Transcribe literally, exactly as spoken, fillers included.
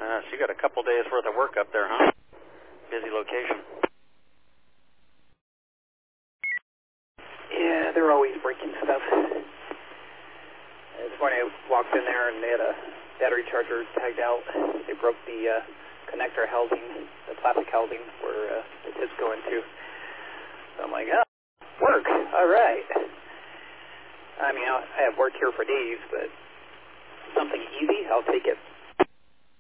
Uh, so you got a couple days worth of work up there, huh? Busy location. Yeah, they're always breaking stuff. This morning I walked in there and they had a battery charger tagged out. They broke the uh, connector housing, the plastic housing where uh, the tips go into. So I'm like, oh, work, all right. I mean, I have worked here for days, but something easy, I'll take it.